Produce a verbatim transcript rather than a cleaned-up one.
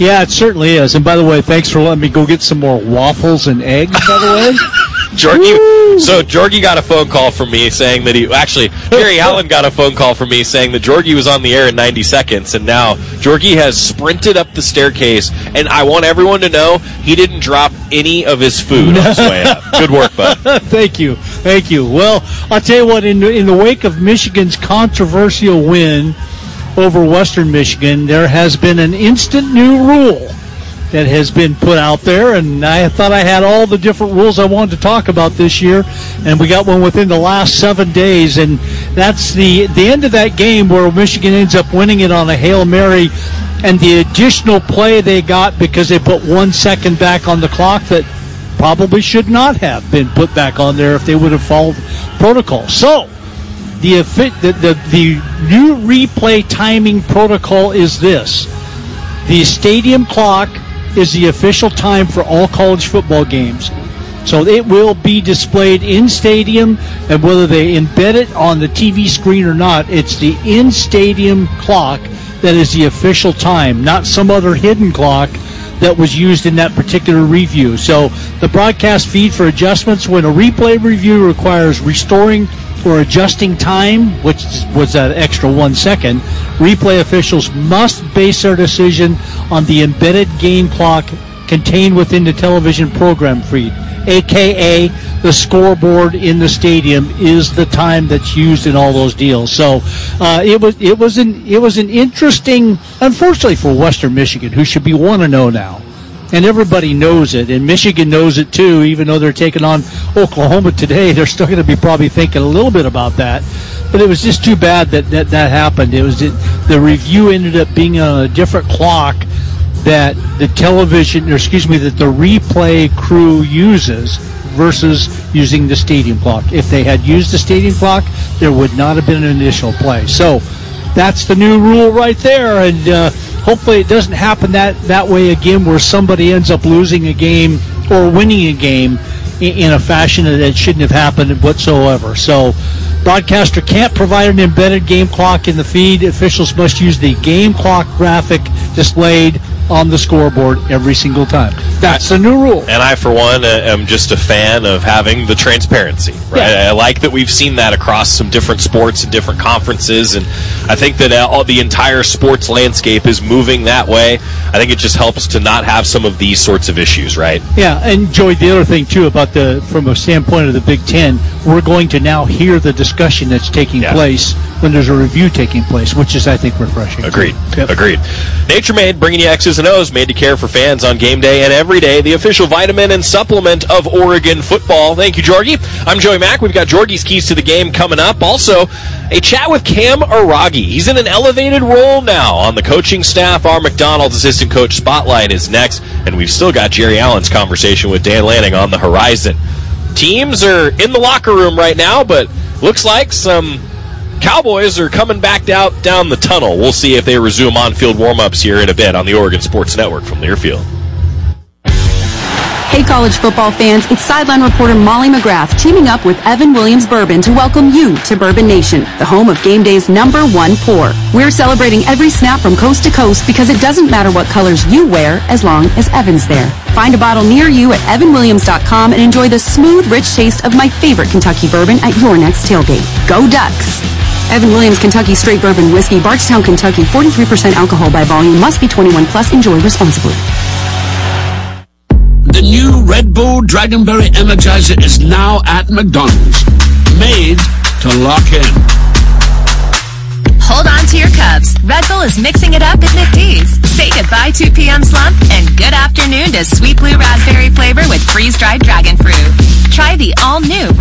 Yeah, it certainly is. And by the way, thanks for letting me go get some more waffles and eggs, by the way. Georgie, so Georgie got a phone call from me saying that he, actually, Gary Allen got a phone call from me saying that Georgie was on the air in ninety seconds, and now Georgie has sprinted up the staircase, and I want everyone to know he didn't drop any of his food on his way up. Good work, bud. Thank you. Thank you. Well, I'll tell you what, in, in the wake of Michigan's controversial win over Western Michigan, there has been an instant new rule that has been put out there, and I thought I had all the different rules I wanted to talk about this year, and we got one within the last seven days, and that's the the end of that game where Michigan ends up winning it on a Hail Mary, and the additional play they got because they put one second back on the clock that probably should not have been put back on there if they would have followed protocol. So, the the the, the new replay timing protocol is this. The stadium clock is the official time for all college football games. So it will be displayed in stadium, and whether they embed it on the T V screen or not, it's the in-stadium clock that is the official time, not some other hidden clock that was used in that particular review. So the broadcast feed for adjustments when a replay review requires restoring or adjusting time, which was that extra one second, replay officials must base their decision on the embedded game clock contained within the television program feed, a k a the scoreboard in the stadium is the time that's used in all those deals. So uh, it was it was an it was an interesting, unfortunately for Western Michigan, who should be one and oh now. And everybody knows it, and Michigan knows it too, even though they're taking on Oklahoma today. They're still going to be probably thinking a little bit about that. But it was just too bad that that, that happened. It was it, the review ended up being on a different clock that the television, or excuse me, that the replay crew uses versus using the stadium clock. If they had used the stadium clock, there would not have been an initial play. So that's the new rule right there, and uh, hopefully it doesn't happen that, that way again where somebody ends up losing a game or winning a game in, in a fashion that shouldn't have happened whatsoever. So broadcaster can't provide an embedded game clock in the feed. Officials must use the game clock graphic displayed on the scoreboard every single time. That's the new rule. And I, for one, am just a fan of having the transparency. Right? Yeah. I like that we've seen that across some different sports and different conferences, and I think that all the entire sports landscape is moving that way. I think it just helps to not have some of these sorts of issues, right? Yeah, and Joey, the other thing too about the from a standpoint of the Big Ten, we're going to now hear the discussion that's taking yeah. place when there's a review taking place, which is, I think, refreshing. Agreed. Yep. Agreed. Nature Made, bringing you X's and O's, made to care for fans on game day and every day, the official vitamin and supplement of Oregon football. Thank you, Georgie. I'm Joey Mack. We've got Georgie's Keys to the Game coming up. Also, a chat with Cam Aragi. He's in an elevated role now on the coaching staff. Our McDonald's assistant coach spotlight is next, and we've still got Jerry Allen's conversation with Dan Lanning on the horizon. Teams are in the locker room right now, but looks like some Cowboys are coming back out down the tunnel. We'll see if they resume on-field warm-ups here in a bit on the Oregon Sports Network from Learfield. Hey, college football fans, it's sideline reporter Molly McGrath teaming up with Evan Williams Bourbon to welcome you to Bourbon Nation, the home of game day's number one pour. We're celebrating every snap from coast to coast because it doesn't matter what colors you wear as long as Evan's there. Find a bottle near you at evan williams dot com and enjoy the smooth, rich taste of my favorite Kentucky bourbon at your next tailgate. Go Ducks! Evan Williams Kentucky Straight Bourbon Whiskey, Bardstown, Kentucky, forty-three percent alcohol by volume, must be twenty-one plus, enjoy responsibly. The new Red Bull Dragonberry Energizer is now at McDonald's. Made to lock in. Hold on to your Cubs. Red Bull is mixing it up at McD's. Say goodbye two p.m. slump and good afternoon to sweet blue raspberry flavor with freeze-dried dragon fruit. Try the all-new